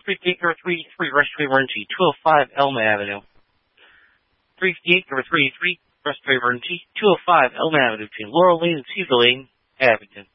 358-383 Restway Emergency, 205 Elm Avenue. 358-383 Restway Emergency, 205 Elm Avenue between Laurel Lane and Cedar Lane, Abington.